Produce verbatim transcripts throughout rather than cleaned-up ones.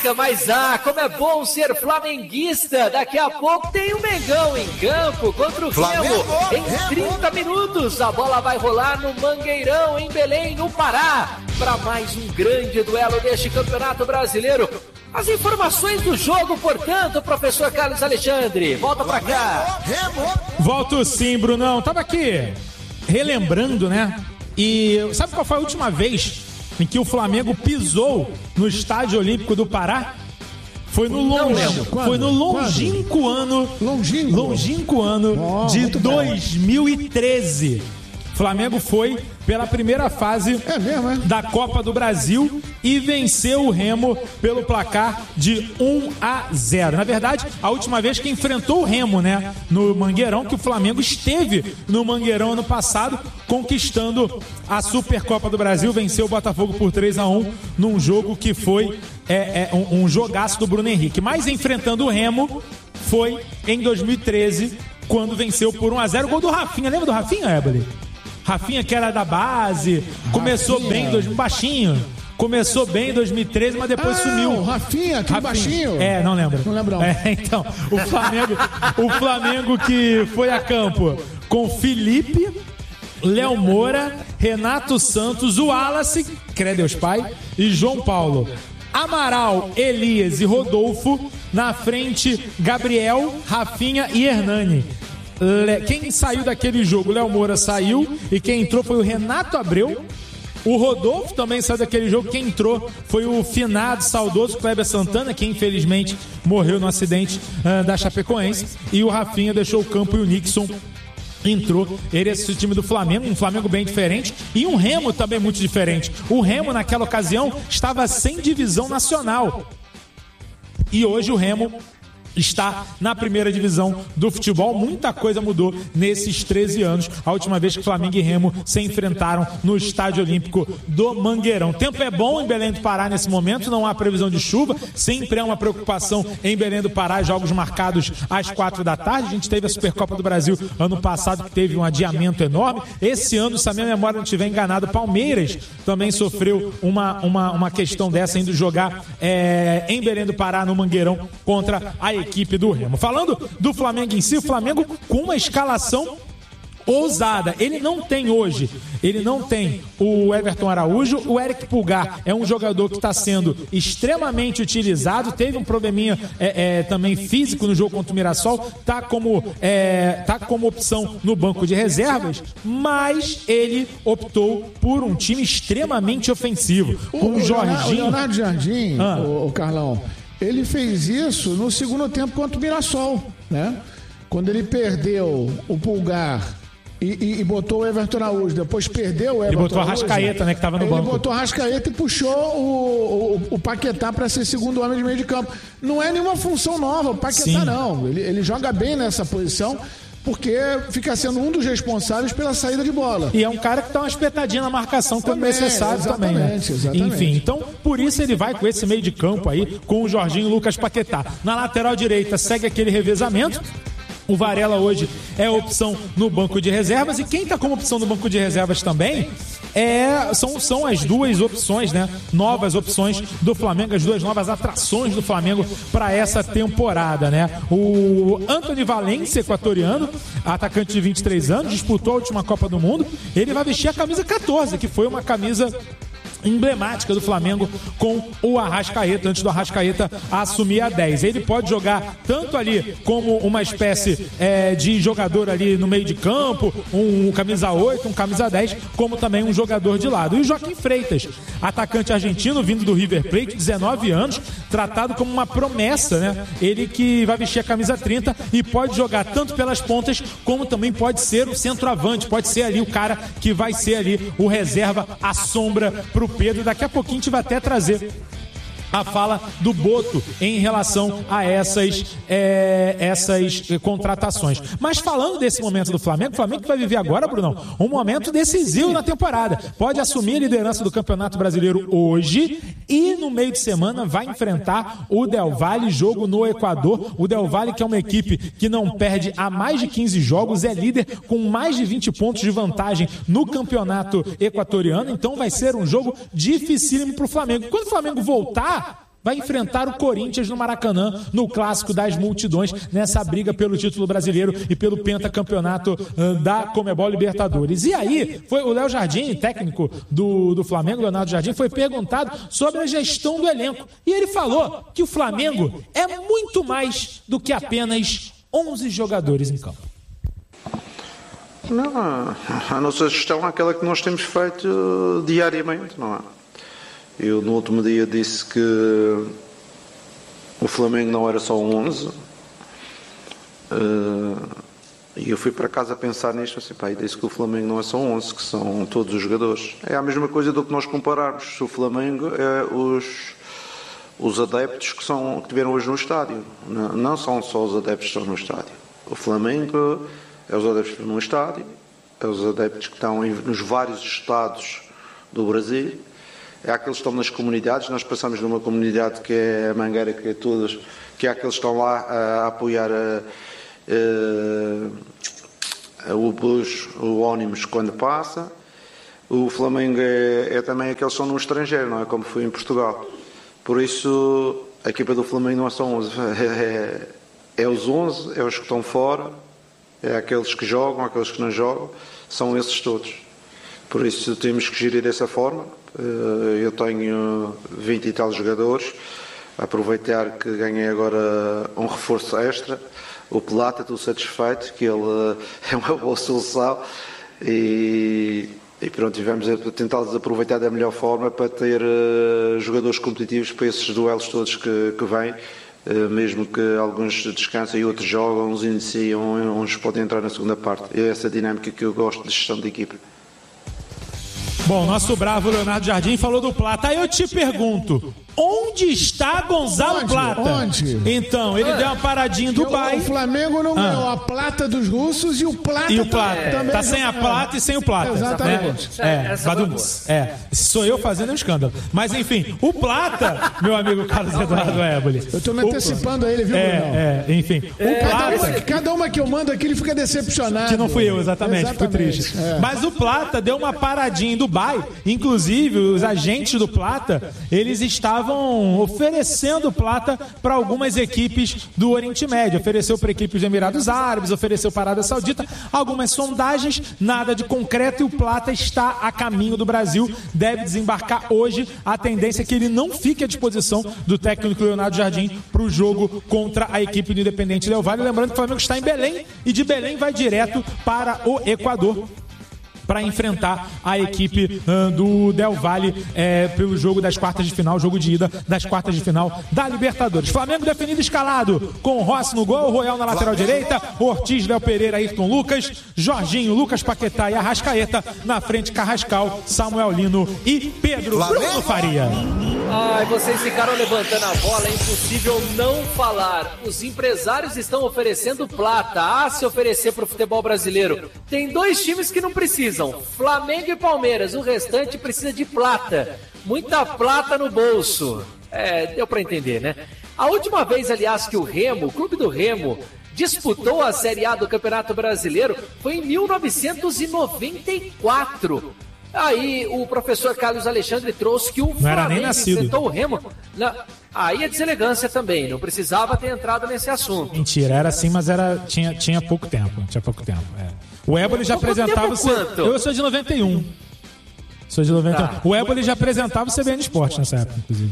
Caraca, mas ah, como é bom ser flamenguista. Daqui a pouco tem o Mengão em campo contra o Remo. Em trinta minutos, a bola vai rolar no Mangueirão, em Belém, no Pará, para mais um grande duelo deste Campeonato Brasileiro. As informações do jogo, portanto, professor Carlos Alexandre. Volta pra cá. Volto sim, Brunão. Tava aqui relembrando, né? E sabe qual foi a última vez em que o Flamengo pisou no Estádio Olímpico do Pará? Foi no, longe, foi no longínquo Quando? ano, longínquo, longínquo ano oh, de dois mil e treze. Flamengo foi pela primeira fase é mesmo, é? da Copa do Brasil e venceu o Remo pelo placar de um a zero. Na verdade, a última vez que enfrentou o Remo, né, no Mangueirão, que o Flamengo esteve no Mangueirão ano passado, conquistando a Supercopa do Brasil, venceu o Botafogo por três a um num jogo que foi é, é, um, um jogaço do Bruno Henrique. Mas enfrentando o Remo foi em dois mil e treze, quando venceu por um a zero. O gol do Rafinha, lembra do Rafinha, Ebele? Rafinha, que era da base, começou Rafinha. bem, dois, baixinho, começou bem em dois mil e treze, mas depois ah, sumiu. O Rafinha, que baixinho. É, não lembro. Não lembro não. É, então, o Flamengo, o Flamengo que foi a campo com Felipe, Léo Moura, Renato Santos, o Wallace, crê Deus Pai, e João Paulo. Amaral, Elias e Rodolfo, na frente Gabriel, Rafinha e Hernani. Quem saiu daquele jogo, Léo Moura saiu, e quem entrou foi o Renato Abreu. O Rodolfo também saiu daquele jogo. Quem entrou foi o finado, saudoso Kleber Santana, que infelizmente morreu no acidente uh, da Chapecoense. E o Rafinha deixou o campo e o Nixon entrou. Ele é esse time do Flamengo, um Flamengo bem diferente e um Remo também muito diferente. O Remo naquela ocasião estava sem divisão nacional e hoje o Remo está na primeira divisão do futebol. Muita coisa mudou nesses treze anos. A última vez que Flamengo e Remo se enfrentaram no Estádio Olímpico do Mangueirão. O tempo é bom em Belém do Pará nesse momento, não há previsão de chuva. Sempre é uma preocupação em Belém do Pará, jogos marcados às quatro da tarde. A gente teve a Supercopa do Brasil ano passado, que teve um adiamento enorme. Esse ano, se a minha memória não estiver enganada, Palmeiras também sofreu uma, uma, uma questão dessa, indo jogar é, em Belém do Pará, no Mangueirão, contra a equipe equipe do Remo. Falando do Flamengo em si, o Flamengo com uma escalação ousada. Ele não tem hoje, ele não tem o Everton Araújo. O Eric Pulgar é um jogador que está sendo extremamente utilizado, teve um probleminha é, é, também físico no jogo contra o Mirassol, tá como, é, tá como opção no banco de reservas, mas ele optou por um time extremamente ofensivo, com o, o Jorginho. O Leonardo Jardim, ah. o, o Carlão, ele fez isso no segundo tempo contra o Mirassol, né? Quando ele perdeu o Pulgar e, e, e botou o Everton Araújo, depois perdeu o Everton Araújo. Ele botou a Arrascaeta, né, que estava no ele banco. Ele botou a Arrascaeta e puxou o, o, o Paquetá para ser segundo homem de meio de campo. Não é nenhuma função nova, o Paquetá Sim. não. Ele, ele joga bem nessa posição, porque fica sendo um dos responsáveis pela saída de bola. E é um cara que dá uma espetadinha na marcação quando também, necessário também, né? Exatamente. Enfim, então, por isso ele vai com esse meio de campo aí, com o Jorginho e o Lucas Paquetá. Na lateral direita, segue aquele revezamento. O Varela hoje é opção no banco de reservas. E quem está como opção no banco de reservas também é, são, são as duas opções, né? Novas opções do Flamengo, as duas novas atrações do Flamengo para essa temporada, né? O Antony Valência, equatoriano, atacante de vinte e três anos, disputou a última Copa do Mundo. Ele vai vestir a camisa catorze, que foi uma camisa emblemática do Flamengo com o Arrascaeta, antes do Arrascaeta assumir a dez. Ele pode jogar tanto ali como uma espécie é, de jogador ali no meio de campo, um, um camisa oito, um camisa dez, como também um jogador de lado. E o Joaquim Freitas, atacante argentino, vindo do River Plate, dezenove anos, tratado como uma promessa, né? Ele que vai vestir a camisa trinta e pode jogar tanto pelas pontas, como também pode ser o centroavante, pode ser ali o cara que vai ser ali o reserva, a sombra pro Pedro. Daqui a pouquinho a gente vai até trazer a fala do Boto em relação a essas, é, essas contratações. Mas falando desse momento do Flamengo, o Flamengo que vai viver agora, Brunão, um momento decisivo na temporada. Pode assumir a liderança do Campeonato Brasileiro hoje e no meio de semana vai enfrentar o Del Valle, jogo no Equador. O Del Valle, que é uma equipe que não perde há mais de quinze jogos, é líder com mais de vinte pontos de vantagem no Campeonato Equatoriano. Então vai ser um jogo dificílimo para o Flamengo. Quando o Flamengo voltar vai enfrentar o Corinthians no Maracanã, no clássico das multidões, nessa briga pelo título brasileiro e pelo pentacampeonato uh, da Conmebol Libertadores. E aí, foi o Léo Jardim, técnico do, do Flamengo, Leonardo Jardim, foi perguntado sobre a gestão do elenco. E ele falou que o Flamengo é muito mais do que apenas onze jogadores em campo. Não, a nossa gestão é aquela que nós temos feito diariamente, não é? Eu no último dia disse que o Flamengo não era só um onze, e eu fui para casa pensar nisto, assim, pá, e disse que o Flamengo não é só um onze, que são todos os jogadores. É a mesma coisa do que nós compararmos. O Flamengo é os, os adeptos que, são, que tiveram hoje no estádio, não, não são só os adeptos que estão no estádio. O Flamengo é os adeptos que estão no estádio, é os adeptos que estão em, nos vários estados do Brasil, é aqueles que estão nas comunidades. Nós passamos numa comunidade que é a Mangueira, que é todas, que é aqueles que estão lá a, a apoiar a, a, a, o bus, o ónibus quando passa. O Flamengo é, é também aqueles que estão no estrangeiro, não é como foi em Portugal. Por isso, a equipa do Flamengo não é só onze, é, é, é os onze, é os que estão fora, é aqueles que jogam, aqueles que não jogam, são esses todos. Por isso temos que gerir dessa forma. Eu tenho vinte e tal jogadores, aproveitar que ganhei agora um reforço extra, o Plata, estou satisfeito, que ele é uma boa solução, e, e pronto, tivemos a tentá-los aproveitar da melhor forma para ter jogadores competitivos para esses duelos todos que, que vêm. Uh, mesmo que alguns descansem e outros jogam, uns iniciam, uns podem entrar na segunda parte. É essa dinâmica que eu gosto de gestão de equipa. Bom, nosso bravo Leonardo Jardim falou do Plata. Aí eu te pergunto, onde está Gonzalo Onde? Plata? Onde? Então, ele ah. deu uma paradinha em Dubai. O Flamengo não ah. ganhou a plata dos russos e o Plata e o Plata. Tá, também tá sem a plata e sem o Plata. Exatamente. É, é, é, sou eu fazendo um escândalo. Mas enfim, o Plata, meu amigo Carlos Eduardo Éboli. Eu tô me antecipando a ele, viu, Bruno? É, é, enfim. É, o Plata, cada, uma, cada uma que eu mando aqui, ele fica decepcionado. Que não fui eu, exatamente, exatamente. Fico triste. É. Mas o Plata deu uma paradinha em Dubai. Inclusive, os agentes do Plata, eles estavam oferecendo Plata para algumas equipes do Oriente Médio. Ofereceu para equipes dos Emirados Árabes, ofereceu para a Arábia Saudita. Algumas sondagens, nada de concreto, e o Plata está a caminho do Brasil. Deve desembarcar hoje. A tendência é que ele não fique à disposição do técnico Leonardo Jardim para o jogo contra a equipe do Independente Del Valle. Lembrando que o Flamengo está em Belém e de Belém vai direto para o Equador para enfrentar a equipe uh, do Del Valle é, pelo jogo das quartas de final, jogo de ida das quartas de final da Libertadores. Flamengo definido escalado, com Rossi no gol, Royal na lateral direita, Ortiz, Léo Pereira, Ayrton Lucas, Jorginho, Lucas Paquetá e Arrascaeta, na frente Carrascal, Samuel Lino e Pedro Bruno Faria. Ai, vocês ficaram levantando a bola, é impossível não falar. Os empresários estão oferecendo Plata, a se oferecer para o futebol brasileiro. Tem dois times que não precisam, Flamengo e Palmeiras, o restante precisa de Plata. Muita Plata no bolso. É, deu para entender, né? A última vez, aliás, que o Remo, o clube do Remo, disputou a Série A do Campeonato Brasileiro foi em mil novecentos e noventa e quatro. Aí o professor Carlos Alexandre trouxe que o não era nem Flamengo nascido. enfrentou o Remo. Na... Aí é deselegância também, não precisava ter entrado nesse assunto. Mentira, era assim, mas era, tinha, tinha pouco tempo. Tinha pouco tempo, é. O Éboli já pouco apresentava... Tempo quanto? Eu sou de noventa e um. Sou de noventa e um. Tá. O Éboli já apresentava o C B N Esporte nessa época, inclusive.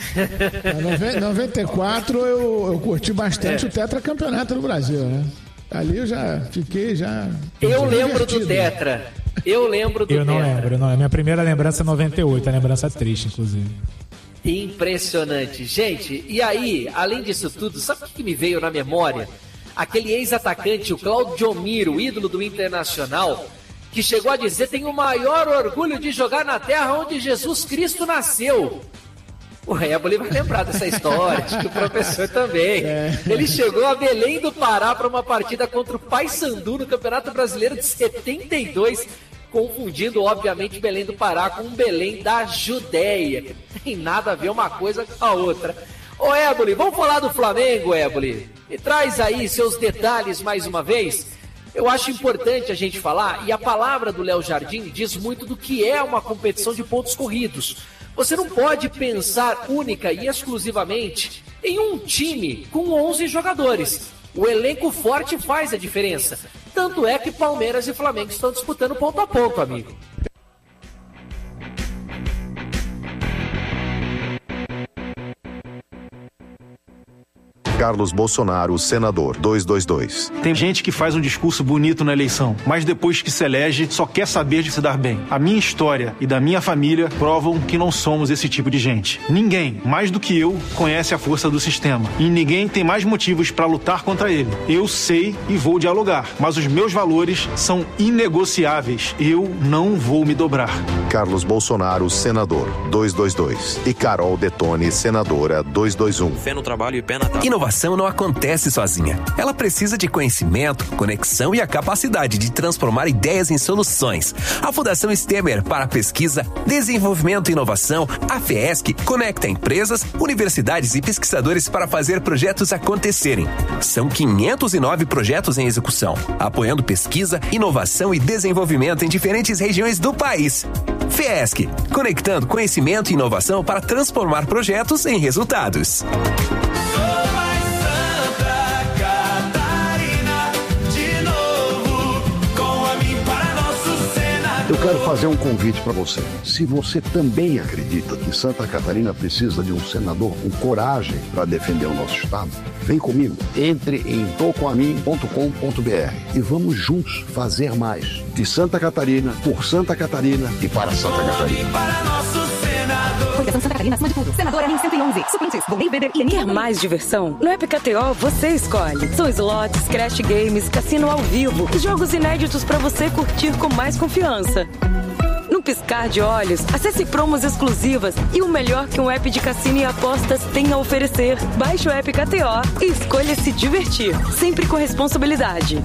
Em noventa e quatro eu, eu curti bastante é. o tetracampeonato do Brasil, né? Ali eu já fiquei já... Eu lembro do Tetra. Eu lembro do Eu não Tetra. lembro, não. A minha primeira lembrança é noventa e oito, a lembrança triste, inclusive. Impressionante. Gente, e aí, além disso tudo, sabe o que me veio na memória? Aquele ex-atacante, o Claudio Miro, ídolo do Internacional, que chegou a dizer: tenho o maior orgulho de jogar na terra onde Jesus Cristo nasceu. O Éboli vai lembrar dessa história, acho que o professor também. É. Ele chegou a Belém do Pará para uma partida contra o Paysandu no Campeonato Brasileiro de setenta e dois, confundindo, obviamente, Belém do Pará com o Belém da Judéia. Não tem nada a ver uma coisa com a outra. Ô Éboli, vamos falar do Flamengo, Éboli? E traz aí seus detalhes mais uma vez. Eu acho importante a gente falar, e a palavra do Léo Jardim diz muito do que é uma competição de pontos corridos. Você não pode pensar única e exclusivamente em um time com onze jogadores. O elenco forte faz a diferença. Tanto é que Palmeiras e Flamengo estão disputando ponto a ponto, amigo. Carlos Bolsonaro, senador, duzentos e vinte e dois. Tem gente que faz um discurso bonito na eleição, mas depois que se elege, só quer saber de se dar bem. A minha história e da minha família provam que não somos esse tipo de gente. Ninguém, mais do que eu, conhece a força do sistema. E ninguém tem mais motivos para lutar contra ele. Eu sei e vou dialogar, mas os meus valores são inegociáveis. Eu não vou me dobrar. Carlos Bolsonaro, senador, duzentos e vinte e dois. E Carol Detone, senadora, duzentos e vinte e um. Fé no trabalho e pé na tábua. Inovação não acontece sozinha. Ela precisa de conhecimento, conexão e a capacidade de transformar ideias em soluções. A Fundação Stemer para Pesquisa, Desenvolvimento e Inovação, a FESC, conecta empresas, universidades e pesquisadores para fazer projetos acontecerem. São quinhentos e nove projetos em execução, apoiando pesquisa, inovação e desenvolvimento em diferentes regiões do país. FESC, conectando conhecimento e inovação para transformar projetos em resultados. Eu quero fazer um convite para você. Se você também acredita que Santa Catarina precisa de um senador com coragem para defender o nosso estado, vem comigo. Entre em tô com a mim ponto com ponto b r e vamos juntos fazer mais. De Santa Catarina, por Santa Catarina e para Santa Catarina. Coligação Santa Catarina acima de tudo. Senadora N cento e onze. Suplentes. Golden Vader e Quer mais diversão? No App K T O você escolhe. São slots, Crash Games, cassino ao vivo e jogos inéditos para você curtir com mais confiança. No piscar de olhos, acesse promos exclusivas e o melhor que um app de cassino e apostas tem a oferecer. Baixe o App K T O e escolha se divertir, sempre com responsabilidade.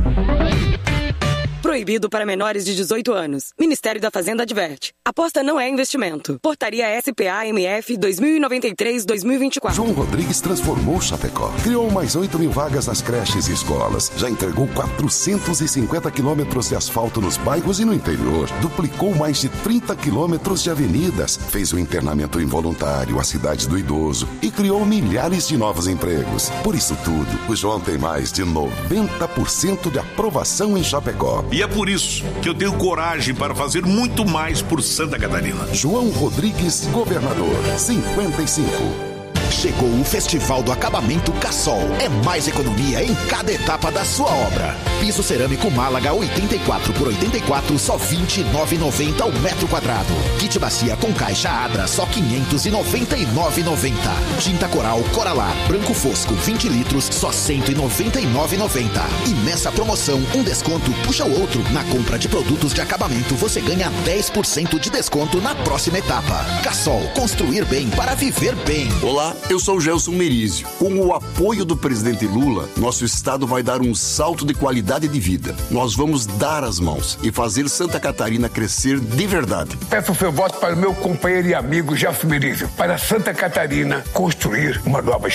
Proibido para menores de dezoito anos. Ministério da Fazenda adverte. Aposta não é investimento. Portaria S P A M F dois mil e noventa e três a dois mil e vinte e quatro. João Rodrigues transformou Chapecó. Criou mais oito mil vagas nas creches e escolas. Já entregou quatrocentos e cinquenta quilômetros de asfalto nos bairros e no interior. Duplicou mais de trinta quilômetros de avenidas. Fez o internamento involuntário, as cidades do idoso e criou milhares de novos empregos. Por isso tudo, o João tem mais de noventa por cento de aprovação em Chapecó. E é por isso que eu tenho coragem para fazer muito mais por Santa Catarina. João Rodrigues, governador, cinquenta e cinco. Chegou o Festival do Acabamento Cassol. É mais economia em cada etapa da sua obra. Piso cerâmico Málaga oitenta e quatro por oitenta e quatro, só vinte e nove reais e noventa centavos ao metro quadrado. Kit bacia com caixa Adra, só quinhentos e noventa e nove reais e noventa centavos. Tinta Coral Coralar branco fosco vinte litros, só cento e noventa e nove reais e noventa centavos. E nessa promoção, um desconto puxa o outro. Na compra de produtos de acabamento, você ganha dez por cento de desconto na próxima etapa. Cassol, construir bem para viver bem. Olá, eu sou Gelson Merizio. Com o apoio do presidente Lula, nosso estado vai dar um salto de qualidade de vida. Nós vamos dar as mãos e fazer Santa Catarina crescer de verdade. Peço o seu voto para o meu companheiro e amigo Gelson Merizio, para Santa Catarina construir uma nova